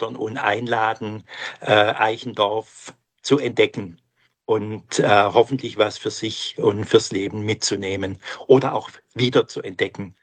auffordern und einladen, Eichendorff zu entdecken und hoffentlich was für sich und fürs Leben mitzunehmen oder auch wieder zu entdecken.